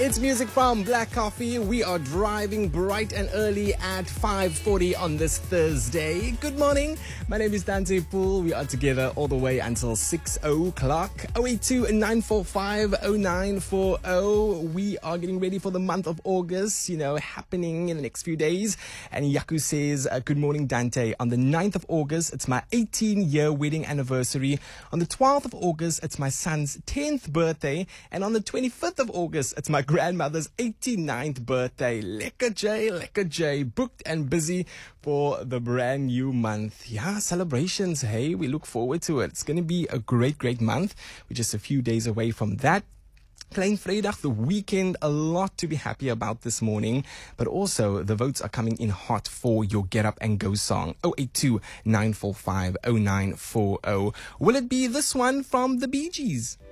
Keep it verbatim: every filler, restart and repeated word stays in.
It's music from Black Coffee. We are driving bright and early at five forty on this Thursday. Good morning. My name is Dante Poole. We are together all the way until six o'clock. oh eight two, nine four five, oh nine four oh. We are getting ready for the month of August, you know, happening in the next few days. And Yaku says, uh, good morning, Dante. On the ninth of August, it's my eighteen-year wedding anniversary. On the twelfth of August, it's my son's tenth birthday. And on the twenty-fifth of August, it's my grandmother's eighty-ninth birthday. Lekker J, lekker J. Booked and busy for the brand new month. Yeah, celebrations. Hey, we look forward to it. It's going to be a great, great month. We're just a few days away from that. Klein Vrydag, the weekend, a lot to be happy about this morning. But also, the votes are coming in hot for your Get Up and Go song. oh eight two, nine four five, oh nine four oh. Will it be this one from the Bee Gees?